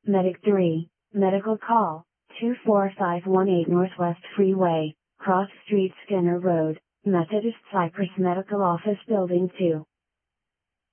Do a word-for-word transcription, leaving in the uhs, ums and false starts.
Medic three, medical call, two four five one eight Northwest Freeway, Cross Street Skinner Road, Methodist Cypress Medical Office Building two.